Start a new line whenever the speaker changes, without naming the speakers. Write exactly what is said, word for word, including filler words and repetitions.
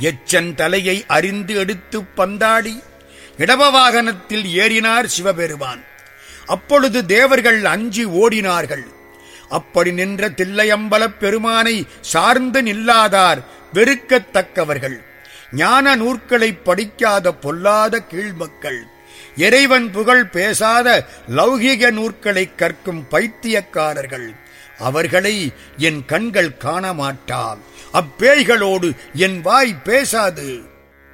எச்சன் தலையை அறிந்து எடுத்துப் பந்தாடி இடப வாகனத்தில் ஏறினார் சிவபெருமான். அப்பொழுது தேவர்கள் அஞ்சி ஓடினார்கள். அப்படி நின்ற தில்லையம்பலப் பெருமானை சார்ந்து நில்லாதார் வெறுக்கத்தக்கவர்கள், ஞான நூற்களைப் படிக்காத பொல்லாத கீழ்மக்கள், இறைவன் புகழ் பேசாத லௌகிக நூற்களைக் கற்கும் பைத்தியக்காரர்கள், அவர்களை என் கண்கள் காணமாட்டாம். அப்பேய்களோடு என் வாய் பேசாது.